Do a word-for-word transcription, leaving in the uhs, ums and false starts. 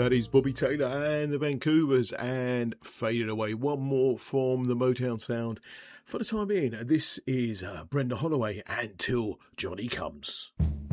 That is Bobby Taylor and the Vancouvers and Faded Away. One more from the Motown sound. For the time being, this is uh, Brenda Holloway and Till Johnny Comes.